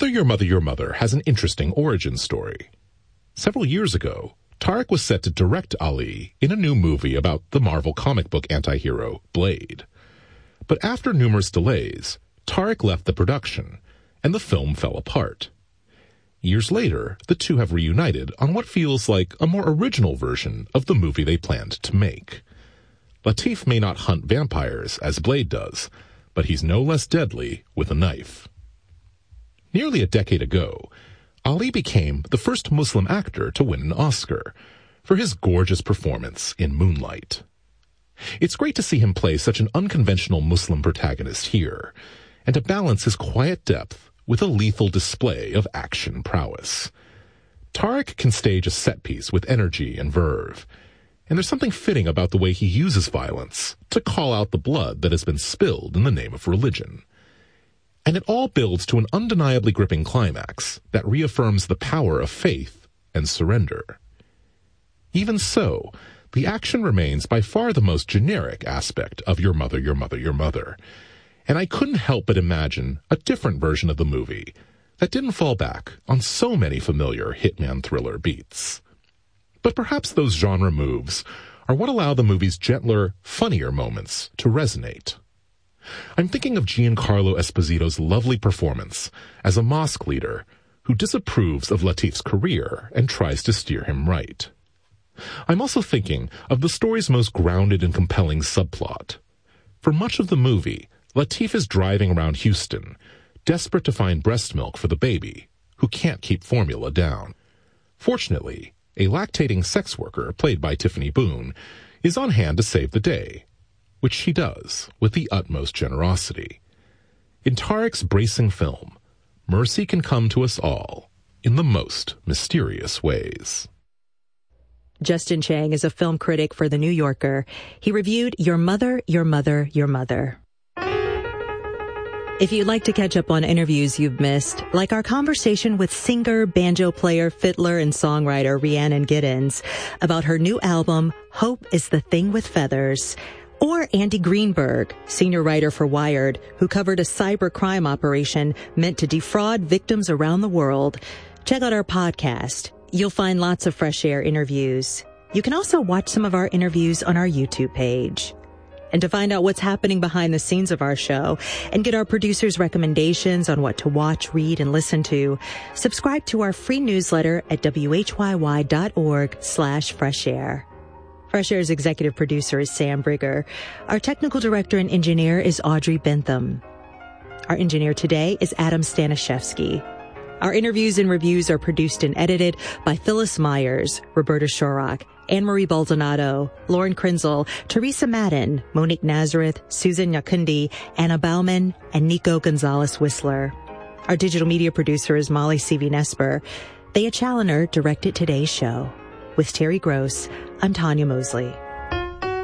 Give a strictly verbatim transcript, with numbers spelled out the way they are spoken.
Mother, Your Mother, Your Mother has an interesting origin story. Several years ago, Tareq was set to direct Ali in a new movie about the Marvel comic book antihero Blade. But after numerous delays, Tareq left the production, and the film fell apart. Years later, the two have reunited on what feels like a more original version of the movie they planned to make. Latif may not hunt vampires as Blade does, but he's no less deadly with a knife. Nearly a decade ago, Ali became the first Muslim actor to win an Oscar for his gorgeous performance in Moonlight. It's great to see him play such an unconventional Muslim protagonist here, and to balance his quiet depth with a lethal display of action prowess. Tareq can stage a set piece with energy and verve, and there's something fitting about the way he uses violence to call out the blood that has been spilled in the name of religion. And it all builds to an undeniably gripping climax that reaffirms the power of faith and surrender. Even so, the action remains by far the most generic aspect of Your Mother, Your Mother, Your Mother, and I couldn't help but imagine a different version of the movie that didn't fall back on so many familiar hitman thriller beats. But perhaps those genre moves are what allow the movie's gentler, funnier moments to resonate. I'm thinking of Giancarlo Esposito's lovely performance as a mosque leader who disapproves of Latif's career and tries to steer him right. I'm also thinking of the story's most grounded and compelling subplot. For much of the movie, Latif is driving around Houston, desperate to find breast milk for the baby, who can't keep formula down. Fortunately, a lactating sex worker, played by Tiffany Boone, is on hand to save the day, which she does with the utmost generosity. In Tareq's bracing film, mercy can come to us all in the most mysterious ways. Justin Chang is a film critic for The New Yorker. He reviewed Your Mother, Your Mother, Your Mother. If you'd like to catch up on interviews you've missed, like our conversation with singer, banjo player, fiddler, and songwriter Rhiannon Giddens about her new album, Hope is the Thing with Feathers, or Andy Greenberg, senior writer for Wired, who covered a cyber crime operation meant to defraud victims around the world, check out our podcast. You'll find lots of Fresh Air interviews. You can also watch some of our interviews on our YouTube page. And to find out what's happening behind the scenes of our show and get our producers' recommendations on what to watch, read, and listen to, subscribe to our free newsletter at whyy.org slash fresh air. Fresh Air's executive producer is Sam Brigger. Our technical director and engineer is Audrey Bentham. Our engineer today is Adam Staniszewski. Our interviews and reviews are produced and edited by Phyllis Myers, Roberta Shorrock, Anne-Marie Baldonado, Lauren Krenzel, Teresa Madden, Monique Nazareth, Susan Nyakundi, Anna Bauman, and Nico Gonzalez-Whistler. Our digital media producer is Molly C V Nesper. Thea Challoner directed today's show. With Terry Gross, I'm Tanya Mosley.